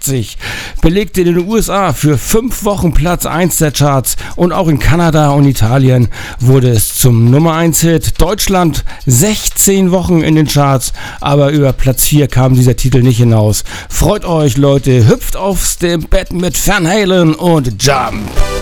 1984 belegte in den USA für 5 Wochen Platz 1 der Charts und auch in Kanada und Italien wurde es zum Nummer 1 Hit. Deutschland 16 Wochen in den Charts, aber über Platz 4 kam dieser Titel nicht hinaus. Freut euch, Leute, hüpft aufs dem Bett mit Van Halen und Jump!